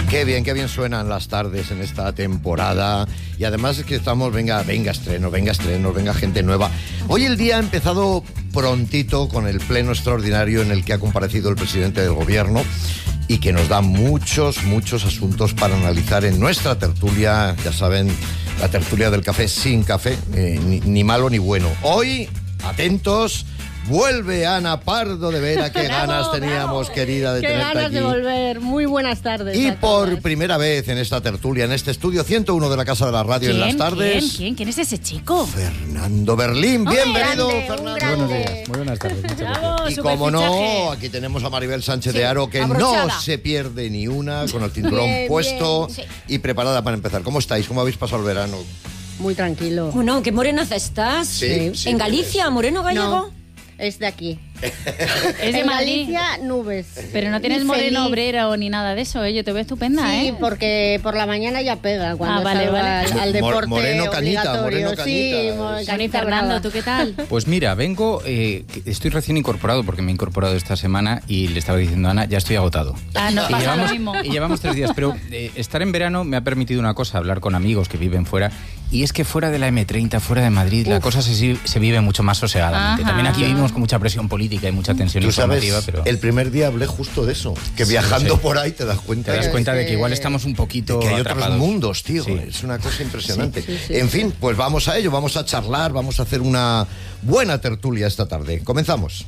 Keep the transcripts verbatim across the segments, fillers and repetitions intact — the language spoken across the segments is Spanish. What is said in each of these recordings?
Qué bien, qué bien suenan las tardes en esta temporada. Y además es que estamos, venga, venga estrenos, venga estrenos, venga gente nueva. Hoy el día ha empezado prontito con el pleno extraordinario en el que ha comparecido el presidente del gobierno y que nos da muchos, muchos asuntos para analizar en nuestra tertulia. Ya saben, la tertulia del café sin café, eh, ni, ni malo ni bueno. Hoy, atentos, vuelve Ana Pardo de Vera. Qué bravo, ganas teníamos, bravo. Querida, de Qué tenerte ganas aquí. de volver. Muy buenas tardes. Y por primera vez en esta tertulia, en este estudio ciento uno de la Casa de la Radio en las tardes. ¿Quién? ¿Quién? ¿Quién es ese chico? Fernando Berlín. Oh, Bienvenido, grande, Fernando. Buenos días, muy buenas tardes. Muchas gracias. Bravo, Y como no, superfichaje. aquí tenemos a Maribel Sánchez Sí, de Haro, que abrochada. no se pierde ni una, con el cinturón Bien, puesto bien. y preparada para empezar. ¿Cómo estáis? ¿Cómo habéis pasado el verano? Muy tranquilo. Bueno, qué morenaza estás. Sí, sí, ¿En Galicia, moreno gallego? No, es de aquí. Es de En Madrid. Galicia, nubes. Pero no tienes Y moreno feliz. obrero ni nada de eso, ¿eh? Yo te veo estupenda, Sí, ¿eh? porque por la mañana ya pega cuando Ah, vale, salgo vale. al, al Mo- deporte moreno cañita, obligatorio. moreno Sí, cañita. mo- Bueno, y cañita Fernando, brava. ¿tú qué tal? Pues mira, vengo, eh, estoy recién incorporado porque me he incorporado esta semana y le estaba diciendo a Ana, ya estoy agotado. Ah, no Y pasa llevamos, lo mismo. y llevamos tres días, pero eh, estar en verano me ha permitido una cosa, hablar con amigos que viven fuera, y es que fuera de la eme treinta, fuera de Madrid, la cosa se, se vive mucho más sosegadamente. Ajá. También aquí vivimos con mucha presión política y mucha tensión Tú sabes, informativa, pero el primer día hablé justo de eso, que Sí, viajando sí. por ahí te das cuenta te das de cuenta de que- que igual estamos un poquito que hay atrapados. otros mundos, tío. Sí. Es una cosa impresionante. Sí, sí, sí, en sí. fin, pues vamos a ello, vamos a charlar, vamos a hacer una buena tertulia esta tarde. Comenzamos.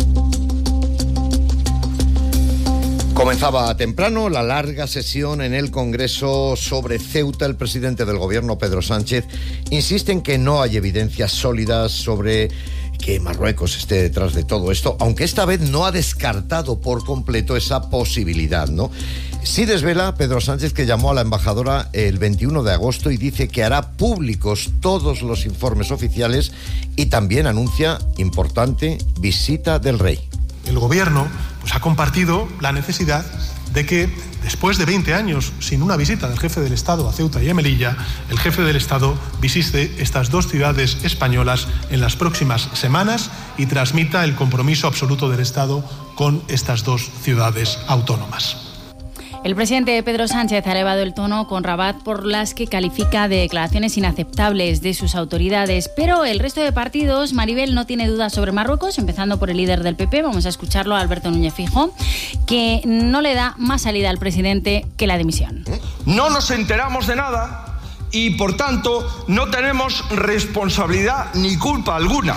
Comenzaba temprano la larga sesión en el Congreso sobre Ceuta. El presidente del gobierno, Pedro Sánchez, insiste en que no hay evidencias sólidas sobre que Marruecos esté detrás de todo esto, aunque esta vez no ha descartado por completo esa posibilidad, ¿no? Sí desvela Pedro Sánchez que llamó a la embajadora el veintiuno de agosto y dice que hará públicos todos los informes oficiales y también anuncia importante visita del rey. El gobierno pues, ha compartido la necesidad de que, después de veinte años sin una visita del jefe del Estado a Ceuta y a Melilla, el jefe del Estado visite estas dos ciudades españolas en las próximas semanas y transmita el compromiso absoluto del Estado con estas dos ciudades autónomas. El presidente Pedro Sánchez ha elevado el tono con Rabat por las que califica de declaraciones inaceptables de sus autoridades. Pero el resto de partidos, Maribel, no tiene dudas sobre Marruecos, empezando por el líder del P P, vamos a escucharlo, Alberto Núñez Feijóo, que no le da más salida al presidente que la dimisión. No nos enteramos de nada y, por tanto, no tenemos responsabilidad ni culpa alguna.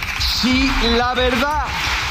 Si la verdad,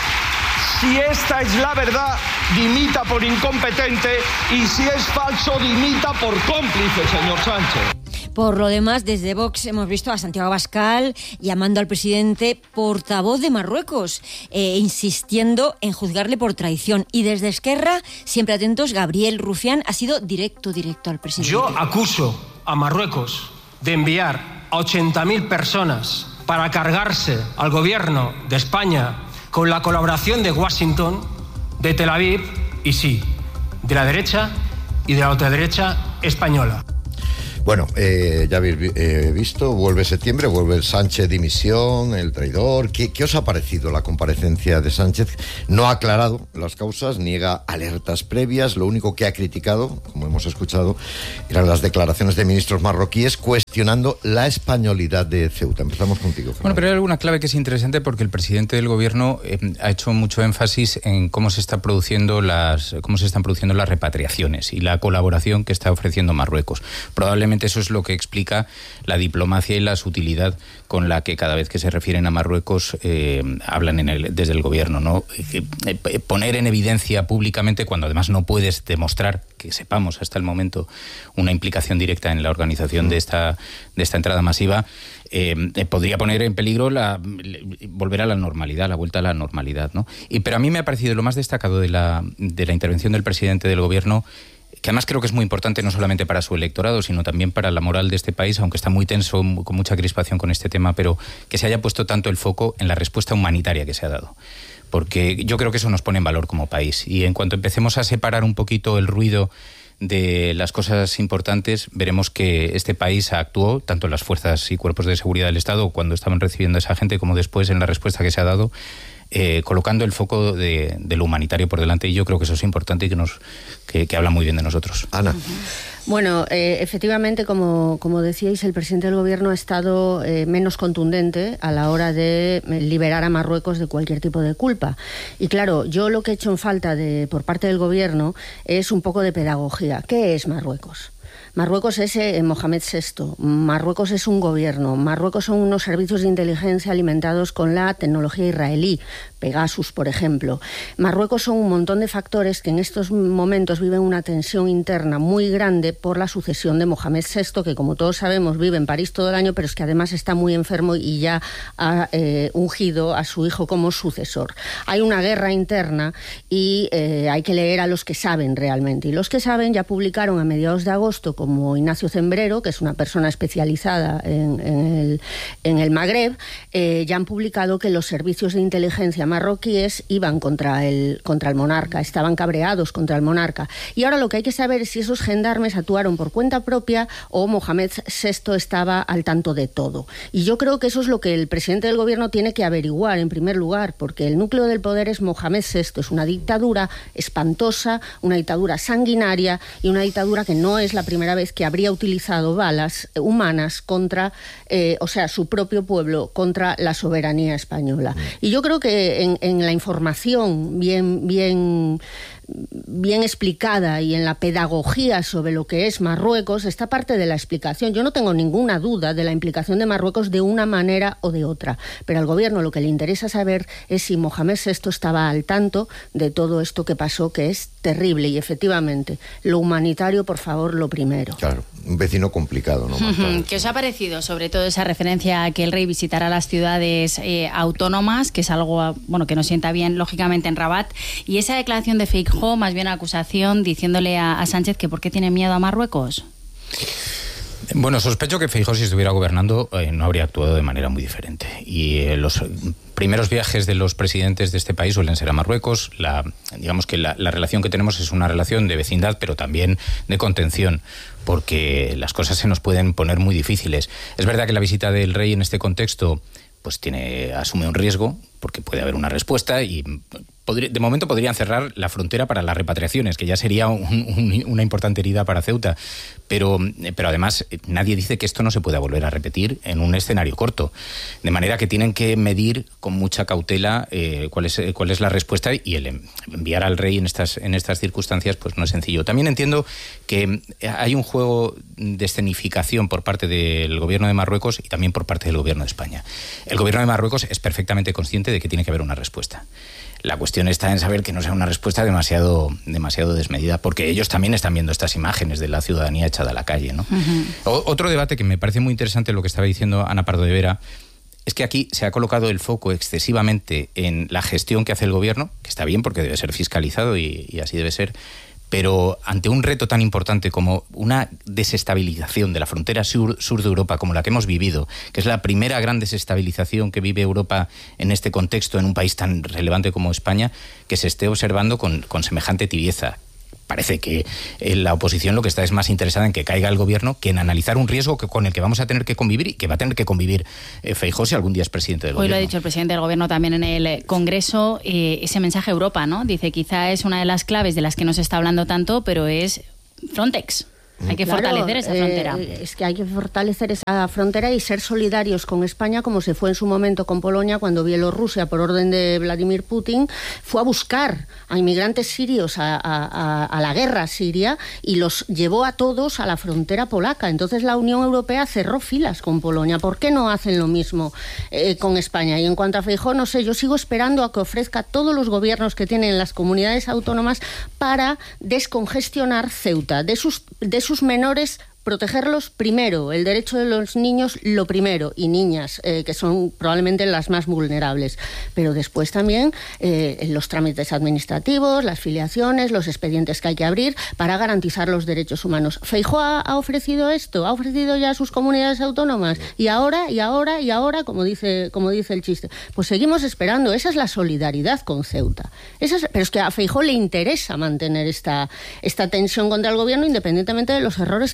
si esta es la verdad, dimita por incompetente, y si es falso, dimita por cómplice, señor Sánchez. Por lo demás, desde Vox hemos visto a Santiago Abascal llamando al presidente portavoz de Marruecos, eh, insistiendo en juzgarle por traición. Y desde Esquerra, siempre atentos, Gabriel Rufián ha sido directo, directo al presidente. Yo acuso a Marruecos de enviar a ochenta mil personas para cargarse al gobierno de España con la colaboración de Washington, de Tel Aviv y sí, de la derecha y de la ultraderecha española. Bueno, eh, ya habéis vi- eh, visto, vuelve septiembre, vuelve el Sánchez dimisión, el traidor. ¿Qué, ¿Qué os ha parecido la comparecencia de Sánchez? No ha aclarado las causas, niega alertas previas, lo único que ha criticado, como hemos escuchado, eran las declaraciones de ministros marroquíes cuestionando la españolidad de Ceuta. Empezamos contigo, Fernando. Bueno, pero hay alguna clave que es interesante porque el presidente del gobierno eh, ha hecho mucho énfasis en cómo se está produciendo las, cómo se están produciendo las repatriaciones y la colaboración que está ofreciendo Marruecos. Probablemente eso es lo que explica la diplomacia y la sutilidad con la que cada vez que se refieren a Marruecos eh, hablan en el, desde el gobierno, ¿no? Eh, eh, poner en evidencia públicamente, cuando además no puedes demostrar, que sepamos hasta el momento, una implicación directa en la organización de esta, de esta entrada masiva, eh, eh, podría poner en peligro la, volver a la normalidad, la vuelta a la normalidad, ¿no? Y, pero a mí me ha parecido lo más destacado de la, de la intervención del presidente del gobierno, que además creo que es muy importante no solamente para su electorado, sino también para la moral de este país, aunque está muy tenso, con mucha crispación con este tema, pero que se haya puesto tanto el foco en la respuesta humanitaria que se ha dado. Porque yo creo que eso nos pone en valor como país. Y en cuanto empecemos a separar un poquito el ruido de las cosas importantes, veremos que este país actuó, tanto las fuerzas y cuerpos de seguridad del Estado, cuando estaban recibiendo a esa gente, como después en la respuesta que se ha dado, eh, colocando el foco de, de lo humanitario por delante, y yo creo que eso es importante y que, nos, que, que habla muy bien de nosotros. Ana. Bueno, eh, efectivamente, como, como decíais, el presidente del Gobierno ha estado eh, menos contundente a la hora de liberar a Marruecos de cualquier tipo de culpa. Y claro, yo lo que he hecho en falta de, por parte del Gobierno es un poco de pedagogía. ¿Qué es Marruecos? Marruecos es eh, Mohamed sexto, Marruecos es un gobierno, Marruecos son unos servicios de inteligencia alimentados con la tecnología israelí, Pegasus, por ejemplo. Marruecos son un montón de factores que en estos momentos viven una tensión interna muy grande por la sucesión de Mohamed sexto, que como todos sabemos vive en París todo el año, pero es que además está muy enfermo y ya ha eh, ungido a su hijo como sucesor. Hay una guerra interna y eh, hay que leer a los que saben realmente. Y los que saben ya publicaron a mediados de agosto, como Ignacio Zembrero, que es una persona especializada en, en, el, en el Magreb, eh, ya han publicado que los servicios de inteligencia marroquíes iban contra el, contra el monarca, estaban cabreados contra el monarca. Y ahora lo que hay que saber es si esos gendarmes actuaron por cuenta propia o Mohamed sexto estaba al tanto de todo. Y yo creo que eso es lo que el presidente del Gobierno tiene que averiguar en primer lugar, porque el núcleo del poder es Mohamed sexto, es una dictadura espantosa, una dictadura sanguinaria y una dictadura que no es la primera vez que habría utilizado balas humanas contra, eh, o sea, su propio pueblo, contra la soberanía española. Y yo creo que en, en la información bien, bien, bien explicada y en la pedagogía sobre lo que es Marruecos está parte de la explicación. Yo no tengo ninguna duda de la implicación de Marruecos de una manera o de otra, pero al Gobierno lo que le interesa saber es si Mohamed sexto estaba al tanto de todo esto que pasó, que es terrible, y efectivamente, lo humanitario, por favor, lo primero. Claro, un vecino complicado, ¿no? Uh-huh. ¿Qué os ha parecido, sobre todo, esa referencia a que el rey visitará las ciudades eh, autónomas, que es algo, bueno, que nos sienta bien, lógicamente, en Rabat, y esa declaración de Feijóo, más bien acusación, diciéndole a, a Sánchez que por qué tiene miedo a Marruecos? Bueno, sospecho que Feijóo, si estuviera gobernando, eh, no habría actuado de manera muy diferente. Y eh, los primeros viajes de los presidentes de este país suelen ser a Marruecos. La, digamos que la, la relación que tenemos es una relación de vecindad, pero también de contención, porque las cosas se nos pueden poner muy difíciles. Es verdad que la visita del rey en este contexto pues tiene asume un riesgo, porque puede haber una respuesta y podría, de momento podrían cerrar la frontera para las repatriaciones, que ya sería un, un, una importante herida para Ceuta. Pero, pero además nadie dice que esto no se pueda volver a repetir en un escenario corto. De manera que tienen que medir con mucha cautela eh, cuál es, cuál es la respuesta, y el enviar al rey en estas, en estas circunstancias pues no es sencillo. También entiendo que hay un juego de escenificación por parte del gobierno de Marruecos y también por parte del gobierno de España. El gobierno de Marruecos es perfectamente consciente de que tiene que haber una respuesta. La cuestión está en saber que no sea una respuesta demasiado, demasiado desmedida, porque ellos también están viendo estas imágenes de la ciudadanía echada a la calle, ¿no? Uh-huh. O, otro debate que me parece muy interesante, lo que estaba diciendo Ana Pardo de Vera, es que aquí se ha colocado el foco excesivamente en la gestión que hace el gobierno, que está bien porque debe ser fiscalizado y, y así debe ser, pero ante un reto tan importante como una desestabilización de la frontera sur, sur de Europa, como la que hemos vivido, que es la primera gran desestabilización que vive Europa en este contexto, en un país tan relevante como España, que se esté observando con, con semejante tibieza. Parece que la oposición lo que está es más interesada en que caiga el gobierno que en analizar un riesgo que, con el que vamos a tener que convivir y que va a tener que convivir eh, Feijóo si algún día es presidente del Hoy gobierno. Hoy lo ha dicho el presidente del gobierno también en el Congreso, eh, ese mensaje a Europa, ¿no? Dice, quizá es una de las claves de las que no se está hablando tanto, pero es Frontex. Hay que claro, fortalecer esa frontera. Eh, es que hay que fortalecer esa frontera y ser solidarios con España, como se fue en su momento con Polonia, cuando Bielorrusia, por orden de Vladimir Putin, fue a buscar a inmigrantes sirios a, a, a la guerra siria y los llevó a todos a la frontera polaca. Entonces la Unión Europea cerró filas con Polonia. ¿Por qué no hacen lo mismo eh, con España? Y en cuanto a Feijóo, no sé, yo sigo esperando a que ofrezca todos los gobiernos que tienen las comunidades autónomas para descongestionar Ceuta, de sus, de sus sus menores, protegerlos primero, el derecho de los niños lo primero, y niñas, eh, que son probablemente las más vulnerables, pero después también eh, los trámites administrativos, las filiaciones, los expedientes que hay que abrir para garantizar los derechos humanos. ¿Feijóo ha, ha ofrecido esto? ¿Ha ofrecido ya a sus comunidades autónomas? Y ahora, y ahora, y ahora, como dice, como dice el chiste, pues seguimos esperando. Esa es la solidaridad con Ceuta. Esa es, pero es que a Feijóo le interesa mantener esta, esta tensión contra el gobierno, independientemente de los errores que haya cometido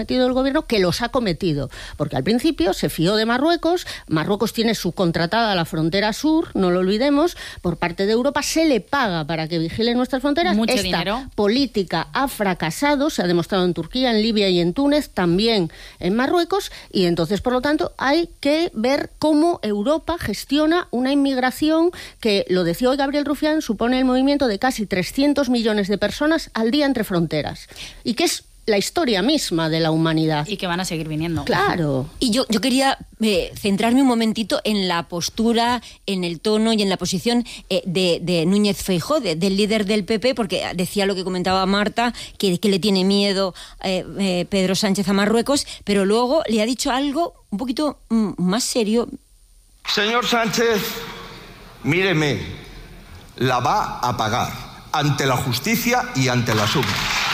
cometido el gobierno, que los ha cometido. Porque al principio se fió de Marruecos, Marruecos tiene subcontratada la frontera sur, no lo olvidemos, por parte de Europa se le paga para que vigile nuestras fronteras. Mucho Esta dinero. política ha fracasado, se ha demostrado en Turquía, en Libia y en Túnez, también en Marruecos, y entonces, por lo tanto, hay que ver cómo Europa gestiona una inmigración que, lo decía hoy Gabriel Rufián, supone el movimiento de casi trescientos millones de personas al día entre fronteras, y que es la historia misma de la humanidad. Y que van a seguir viniendo. Claro. Y yo, yo quería eh, centrarme un momentito en la postura, en el tono y en la posición eh, de, de Núñez Feijóo, de, del líder del P P, porque decía lo que comentaba Marta, que, que le tiene miedo eh, eh, Pedro Sánchez a Marruecos, pero luego le ha dicho algo un poquito mm, más serio. Señor Sánchez, míreme, la va a pagar ante la justicia y ante las urnas.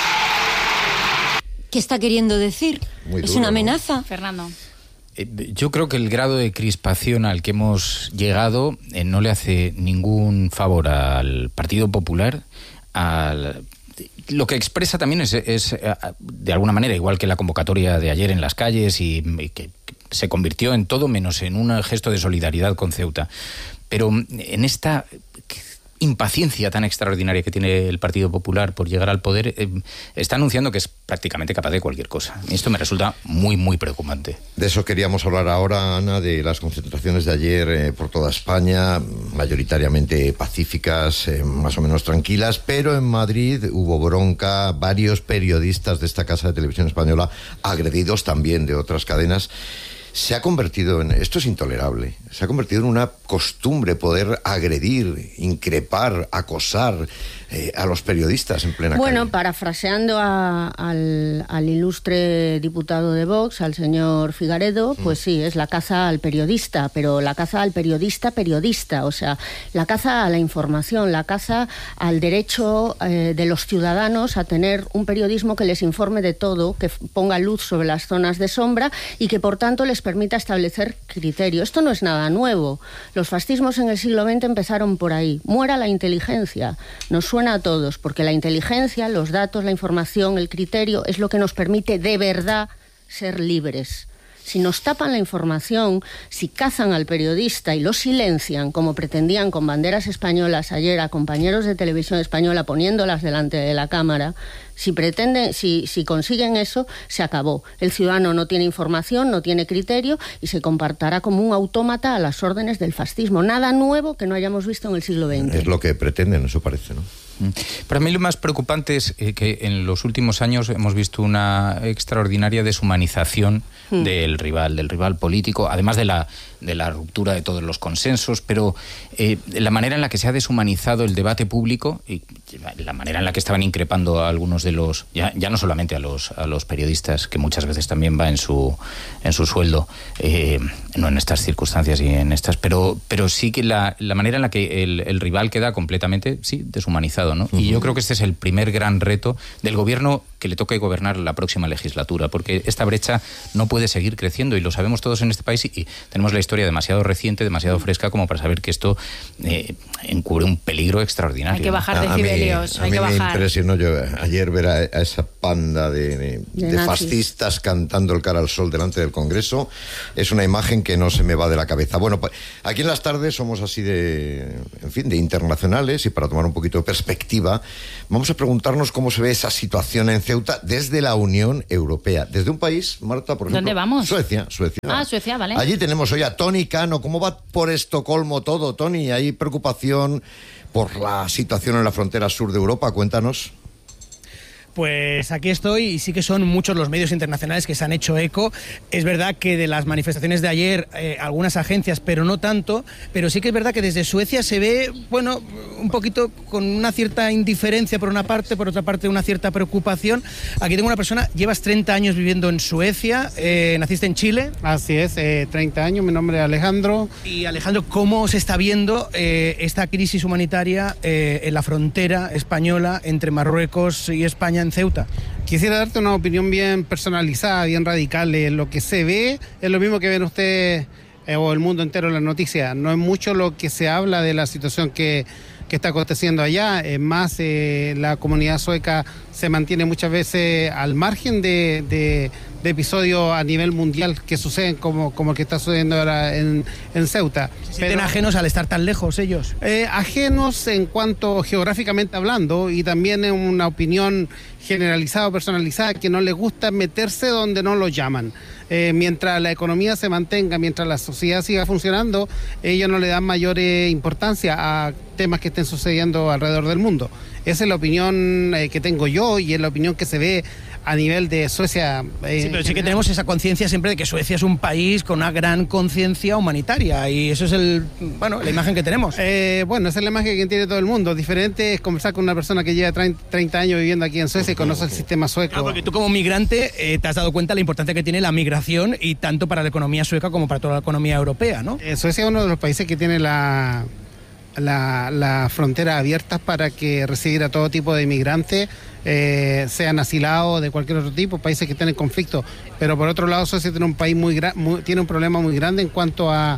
¿Qué está queriendo decir? Muy ¿Es duro, una ¿no? amenaza? Fernando. Eh, Yo creo que el grado de crispación al que hemos llegado eh, no le hace ningún favor al Partido Popular. Al, lo que expresa también es, es, eh, de alguna manera, igual que la convocatoria de ayer en las calles, y, y que se convirtió en todo menos en un gesto de solidaridad con Ceuta. Pero en esta impaciencia tan extraordinaria que tiene el Partido Popular por llegar al poder, eh, está anunciando que es prácticamente capaz de cualquier cosa. Esto me resulta muy, muy preocupante. De eso queríamos hablar ahora, Ana, de las concentraciones de ayer eh, por toda España, mayoritariamente pacíficas, eh, más o menos tranquilas, pero en Madrid hubo bronca, varios periodistas de esta casa de televisión española agredidos también de otras cadenas. Se ha convertido en, esto es intolerable, se ha convertido en una costumbre poder agredir, increpar, acosar eh, a los periodistas en plena Bueno, calle. parafraseando a- al, al ilustre diputado de Vox, al señor Figaredo, pues sí, es la caza al periodista, pero la caza al periodista periodista, o sea, la caza a la información, la caza al derecho eh, de los ciudadanos a tener un periodismo que les informe de todo, que f- ponga luz sobre las zonas de sombra y que, por tanto, les permita establecer criterio. Esto no es nada nuevo. Los fascismos en el siglo veinte empezaron por ahí. Muera la inteligencia. Nos suena a todos, porque la inteligencia, los datos, la información, el criterio es lo que nos permite de verdad ser libres. Si nos tapan la información, si cazan al periodista y lo silencian, como pretendían con banderas españolas ayer a compañeros de televisión española poniéndolas delante de la cámara, si pretenden, si, si consiguen eso, se acabó. El ciudadano no tiene información, no tiene criterio y se comportará como un autómata a las órdenes del fascismo. Nada nuevo que no hayamos visto en el siglo veinte. Es lo que pretenden, eso parece, ¿no? Para mí lo más preocupante es eh, que en los últimos años hemos visto una extraordinaria deshumanización mm. del rival, del rival político, además de la, de la ruptura de todos los consensos, pero eh, la manera en la que se ha deshumanizado el debate público y la manera en la que estaban increpando a algunos de los, ya, ya no solamente a los, a los periodistas, que muchas veces también va en su, en su sueldo, eh, no en estas circunstancias y en estas, pero, pero sí que la, la manera en la que el, el rival queda completamente, sí, deshumanizado, ¿no? Uh-huh. Y yo creo que este es el primer gran reto del gobierno que le toque gobernar la próxima legislatura, porque esta brecha no puede seguir creciendo y lo sabemos todos en este país y, y tenemos la historia demasiado reciente, demasiado fresca como para saber que esto eh, encubre un peligro extraordinario. Hay que bajar decibelios, a hay mí que me bajar. impresionó yo ayer ver a, a esa panda de, de, De de nazis. fascistas cantando el cara al sol delante del Congreso. Es una imagen que no se me va de la cabeza. Bueno, pues aquí en las tardes somos así de, en fin, de internacionales, y para tomar un poquito de perspectiva, vamos a preguntarnos cómo se ve esa situación en Ceuta desde la Unión Europea. Desde un país, Marta, por ejemplo. ¿Dónde vamos? Suecia, Suecia. Ah, Suecia, vale. Allí tenemos hoy a Tony Cano. ¿Cómo va por Estocolmo todo, Tony? ¿Hay preocupación por la situación en la frontera sur de Europa? Cuéntanos. Pues aquí estoy y sí que son muchos los medios internacionales que se han hecho eco. Es verdad que de las manifestaciones de ayer, eh, algunas agencias, pero no tanto, pero sí que es verdad que desde Suecia se ve, bueno, un poquito con una cierta indiferencia por una parte, por otra parte una cierta preocupación. Aquí tengo una persona, llevas treinta años viviendo en Suecia, eh, naciste en Chile. Así es, eh, treinta años, mi nombre es Alejandro. Y Alejandro, ¿cómo se está viendo eh, esta crisis humanitaria eh, en la frontera española entre Marruecos y España en Ceuta? Quisiera darte una opinión bien personalizada, bien radical. Eh, lo que se ve es lo mismo que ven ustedes eh, o el mundo entero en las noticias. No es mucho lo que se habla de la situación que, que está aconteciendo allá. Es más, eh, la comunidad sueca se mantiene muchas veces al margen de, de, de episodios a nivel mundial que suceden como, como el que está sucediendo ahora en, en Ceuta. ¿Se sienten ajenos al estar tan lejos ellos? Eh, ajenos en cuanto geográficamente hablando, y también en una opinión generalizada o personalizada, que no les gusta meterse donde no los llaman. Eh, mientras la economía se mantenga, mientras la sociedad siga funcionando, ellos no le dan mayor eh, importancia a temas que estén sucediendo alrededor del mundo. Esa es la opinión eh, que tengo yo, y es la opinión que se ve a nivel de Suecia. Eh, sí, pero sí que tenemos esa conciencia siempre de que Suecia es un país con una gran conciencia humanitaria, y eso es el, bueno, la imagen que tenemos. Eh, bueno, esa es la imagen que tiene todo el mundo. Diferente es conversar con una persona que lleva treinta años viviendo aquí en Suecia y conoce el sistema sueco. Ah, porque tú como migrante eh, te has dado cuenta de la importancia que tiene la migración, y tanto para la economía sueca como para toda la economía europea, ¿no? Eh, Suecia es uno de los países que tiene la... la, la frontera abiertas para que recibir a todo tipo de inmigrantes, eh, sean asilados de cualquier otro tipo, países que estén en conflicto. Pero por otro lado, Suecia tiene un país muy, muy tiene un problema muy grande en cuanto a,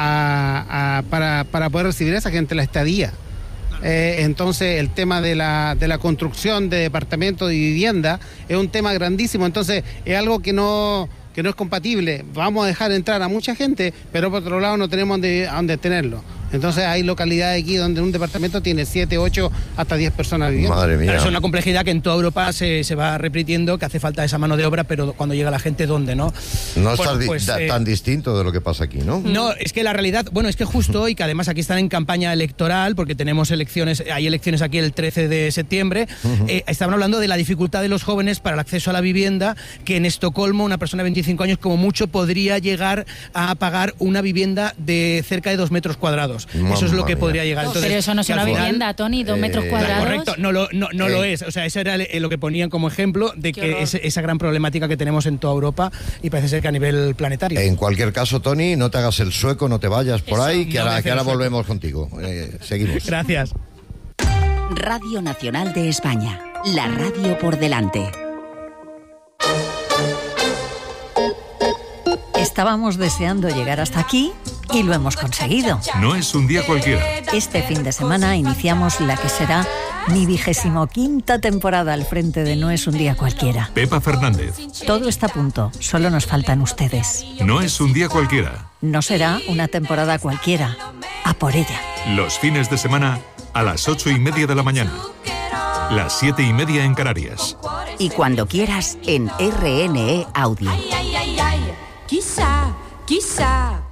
a, a para, para poder recibir a esa gente la estadía. Eh, entonces el tema de la, de la construcción de departamentos y vivienda es un tema grandísimo, entonces es algo que no, que no es compatible. Vamos a dejar entrar a mucha gente, pero por otro lado no tenemos dónde, a dónde tenerlo. Entonces hay localidades aquí donde un departamento tiene siete, ocho, hasta diez personas viviendo. Madre mía. Pero es una complejidad que en toda Europa se, se va repitiendo, que hace falta esa mano de obra, pero cuando llega la gente, ¿dónde, no? No bueno, está pues, di- eh, tan distinto de lo que pasa aquí, ¿no? No, es que la realidad, bueno, es que justo hoy, que además aquí están en campaña electoral, porque tenemos elecciones, hay elecciones aquí el trece de septiembre, uh-huh. eh, estaban hablando de la dificultad de los jóvenes para el acceso a la vivienda, que en Estocolmo una persona de veinticinco años como mucho podría llegar a pagar una vivienda de cerca de dos metros cuadrados. Mamma Eso es lo que mía. podría llegar. Entonces, pero eso no es una final, vivienda, Tony, dos metros eh, cuadrados. Correcto, no lo, no, no Eh. lo es. O sea, eso era lo que ponían como ejemplo de Qué que horror. es, esa gran problemática que tenemos en toda Europa, y parece ser que a nivel planetario. En cualquier caso, Tony, no te hagas el sueco, no te vayas por Eso. ahí, que No me ahora, hace que el ahora sueco. volvemos contigo. Eh, seguimos. Gracias. Radio Nacional de España, la radio por delante. Estábamos deseando llegar hasta aquí y lo hemos conseguido. No es un día cualquiera. Este fin de semana iniciamos la que será mi vigésimo quinta temporada al frente de No es un día cualquiera. Pepa Fernández. Todo está a punto, solo nos faltan ustedes. No es un día cualquiera. No será una temporada cualquiera. A por ella. Los fines de semana a las ocho y media de la mañana. Las siete y media en Canarias. Y cuando quieras en R N E Audio. Quizá, quizá.